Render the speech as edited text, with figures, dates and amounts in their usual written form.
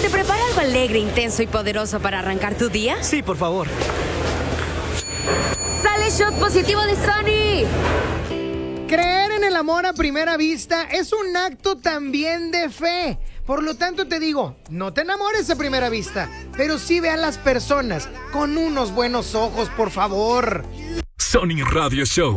¿Te prepara algo alegre, intenso y poderoso para arrancar tu día? Sí, por favor. ¡Sale shot positivo de Sunny! Creer en el amor a primera vista es un acto también de fe. Por lo tanto te digo, no te enamores a primera vista, pero sí ve a las personas con unos buenos ojos, por favor. Sony Radio Show.